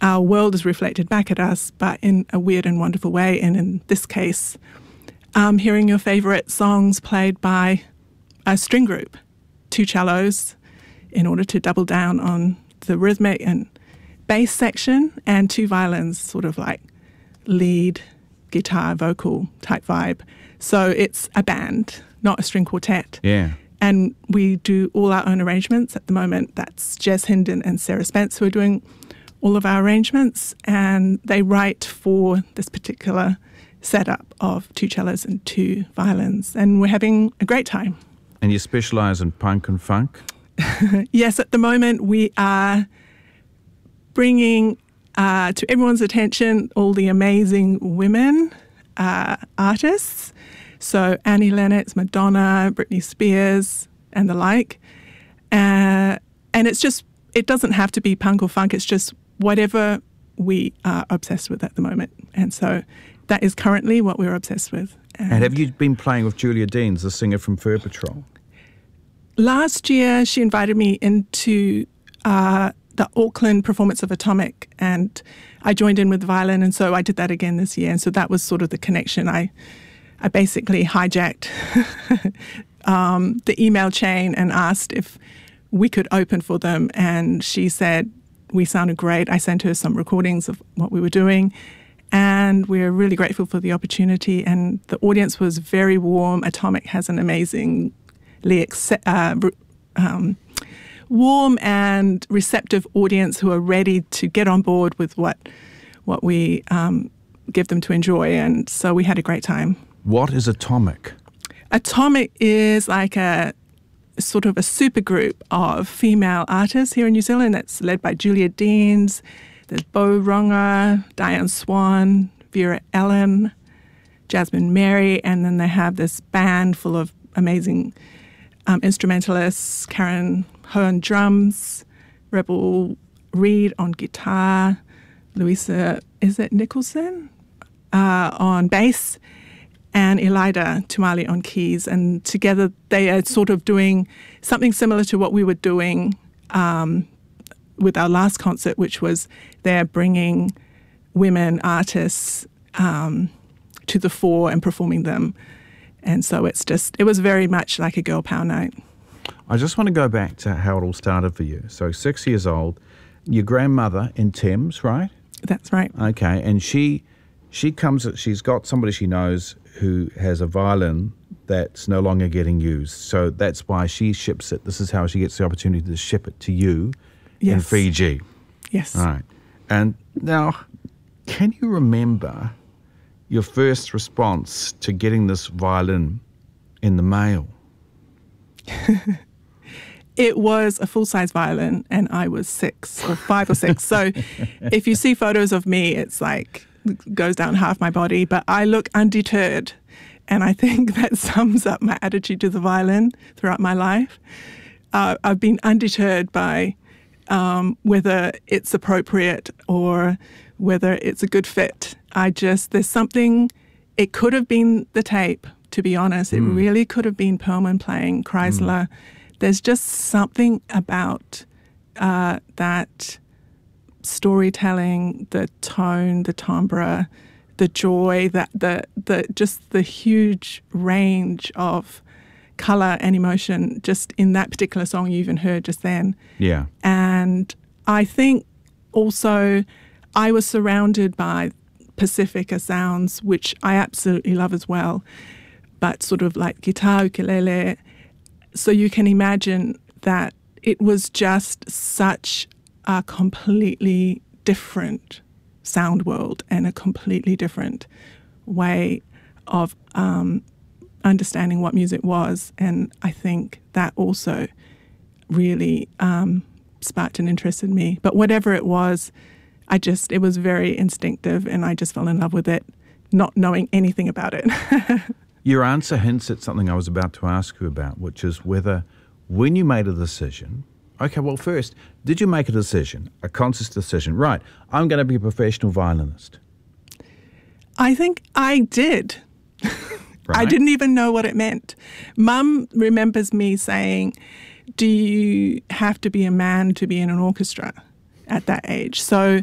our world is reflected back at us, but in a weird and wonderful way. And in this case, hearing your favorite songs played by a string group, 2 cellos, in order to double down on the rhythmic and bass section, and 2 violins, sort of like lead, guitar, vocal type vibe. So it's a band, not a string quartet. Yeah. And we do all our own arrangements at the moment. That's Jez Hinden and Sarah Spence who are doing all of our arrangements, and they write for this particular setup of 2 cellos and 2 violins, and we're having a great time. And you specialise in punk and funk? Yes, at the moment we are bringing to everyone's attention all the amazing women artists. So Annie Lennox, Madonna, Britney Spears, and the like. And it doesn't have to be punk or funk. It's just whatever we are obsessed with at the moment. And so that is currently what we're obsessed with. And have you been playing with Julia Deans, the singer from Fur Patrol? Last year, she invited me into the Auckland performance of Atomic, and I joined in with the violin, and so I did that again this year. And so that was sort of the connection. I basically hijacked the email chain and asked if we could open for them, and she said we sounded great. I sent her some recordings of what we were doing, and we're really grateful for the opportunity, and the audience was very warm. Atomic has an amazingly warm and receptive audience who are ready to get on board with what we give them to enjoy, and so we had a great time. What is Atomic? Atomic is like a sort of a super group of female artists here in New Zealand that's led by Julia Deans. There's Bo Ronga, Diane Swan, Vera Ellen, Jasmine Mary, and then they have this band full of amazing instrumentalists, Karen Hearn drums, Rebel Reed on guitar, Louisa, is it Nicholson, on bass, and Elida Tumali on keys. And together they are sort of doing something similar to what we were doing with our last concert, which was they're bringing women artists to the fore and performing them. And so it was very much like a girl power night. I just want to go back to how it all started for you. So 6 years old, your grandmother in Thames, right? That's right. Okay, and she's got somebody she knows who has a violin that's no longer getting used. So that's why she ships it. This is how she gets the opportunity to ship it to you in Fiji. Yes. All right. And now, can you remember your first response to getting this violin in the mail? It was a full-size violin, and I was 5 or 6. So if you see photos of me, it's like it goes down half my body, but I look undeterred. And I think that sums up my attitude to the violin throughout my life. I've been undeterred by whether it's appropriate or whether it's a good fit. There's something, it could have been the tape, to be honest. It really could have been Perlman playing Chrysler. There's just something about that storytelling, the tone, the timbre, the joy, just the huge range of colour and emotion just in that particular song you even heard just then. Yeah. And I think also I was surrounded by Pacifica sounds, which I absolutely love as well, but sort of like guitar, ukulele. So you can imagine that it was just such a completely different sound world and a completely different way of understanding what music was. And I think that also really sparked an interest in me. But whatever it was, it was very instinctive, and I just fell in love with it, not knowing anything about it. Your answer hints at something I was about to ask you about, which is whether when you made a decision, okay, well, first, did you make a decision, a conscious decision, right, I'm going to be a professional violinist? I think I did. Right. I didn't even know what it meant. Mum remembers me saying, do you have to be a man to be in an orchestra at that age? So